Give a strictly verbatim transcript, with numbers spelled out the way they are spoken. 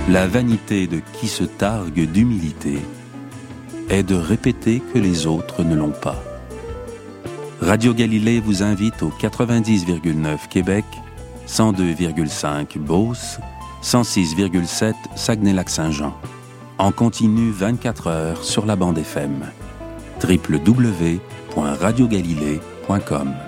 La vanité de qui se targue d'humilité est de répéter que les autres ne l'ont pas. Radio Galilée vous invite au quatre-vingt-dix virgule neuf Québec, cent deux virgule cinq Beauce, cent six virgule sept Saguenay-Lac-Saint-Jean. En continu vingt-quatre heures sur la bande F M. w w w point radio galilée point com